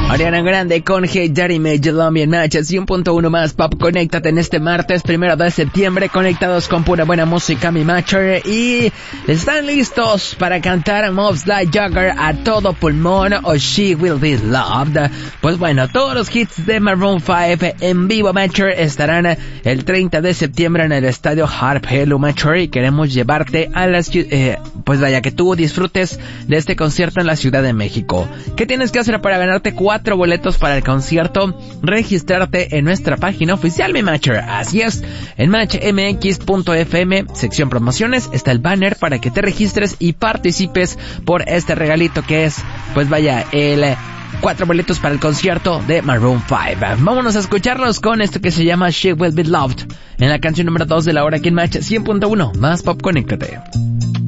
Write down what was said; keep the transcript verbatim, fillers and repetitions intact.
Ariana Grande con Hey Daddy Made You Love Me en Match cien punto uno más Pop. Conéctate en este martes primero de septiembre, conectados con pura buena música, mi Matcher. Y están listos para cantar Moves Like Jagger a todo pulmón o She Will Be Loved. Pues bueno, todos los hits de Maroon cinco en vivo, Matcher, estarán el treinta de septiembre en el estadio Harp Hello, Matcher, y queremos llevarte a las eh, pues vaya que tú disfrutes de este concierto en la Ciudad de México. ¿Qué tienes que hacer para ganarte cuatro boletos para el concierto? Registrarte en nuestra página oficial, mi Matcher. Así es, en match m x punto f m, sección promociones, está el banner para que te registres y participes por este regalito que es, pues vaya, el cuatro boletos para el concierto de Maroon cinco. Vámonos a escucharlos con esto que se llama She Will Be Loved, en la canción número dos de la hora aquí en Match cien punto uno más Pop. Conéctate.